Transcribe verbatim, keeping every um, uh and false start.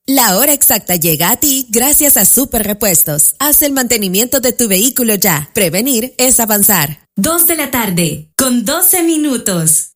La hora exacta llega a ti gracias a Super Repuestos. Haz el mantenimiento de tu vehículo ya. Prevenir es avanzar. Dos de la tarde, con doce minutos.